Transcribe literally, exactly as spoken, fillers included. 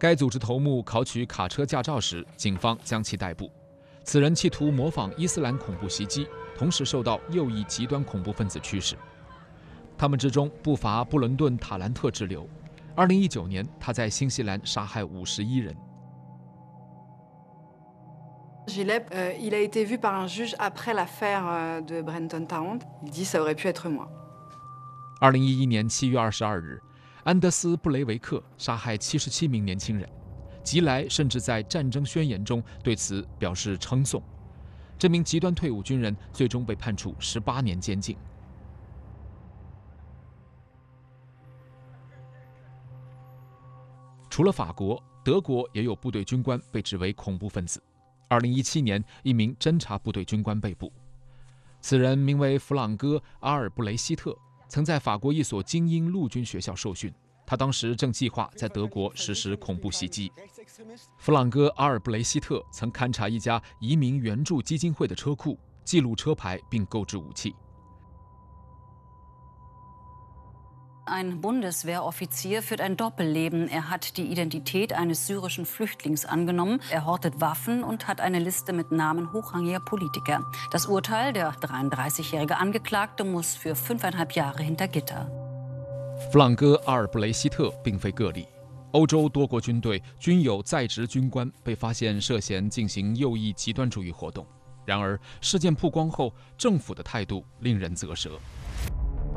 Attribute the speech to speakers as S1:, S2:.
S1: 该组织头目考取卡车驾照时，警方将其逮捕。此人企图模仿伊斯兰恐怖袭击，同时受到右翼极端恐怖分子驱使。他们之中不乏布伦顿·塔兰特之流。二零一九年，他在新西兰杀害五十一人。
S2: Gilep, euh, il a été vu par un juge après l'affaire euh, de Brenton Tarrant. Il dit ça aurait pu être moi.
S1: 二零一一年七月二十二日，安德斯·布雷维克杀害七十七名年轻人，吉莱甚至在战争宣言中对此表示称颂。这名极端退伍军人最终被判处十八年监禁。除了法国，德国也有部队军官被指为恐怖分子。 二零一七年，一名侦察部队军官被捕，此人名为弗朗哥·阿尔布雷希特，曾在法国一所精英陆军学校受训。他当时正计划在德国实施恐怖袭击。弗朗哥·阿尔布雷希特曾勘察一家移民援助基金会的车库，记录车牌并购置武器。
S3: Ein Bundeswehroffizier führt ein Doppelleben. Er hat die Identität eines syrischen Flüchtlings angenommen. Er hortet Waffen und hat eine Liste mit Namen hochrangiger Politiker. Das Urteil: der dreiunddreißigjährige Angeklagte muss für fünfeinhalb Jahre hinter Gitter.
S1: 弗朗哥·阿尔布雷希特并非个例，欧洲多国军队均有在职军官被发现涉嫌进行右翼极端主义活动。然而，事件曝光后，政府的态度令人啧舌。